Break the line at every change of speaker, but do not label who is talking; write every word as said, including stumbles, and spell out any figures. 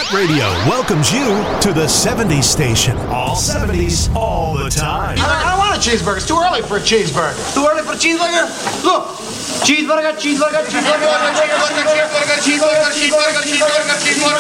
Hit Radio welcomes you to the seventies station. All seventies, all the time.
I don't, I don't want a cheeseburger. It's too early for a cheeseburger. Too early for a cheeseburger? Look. Cheeseburger, cheeseburger, cheeseburger, cheeseburger, cheeseburger, cheeseburger, cheeseburger, cheeseburger, cheeseburger, cheeseburger.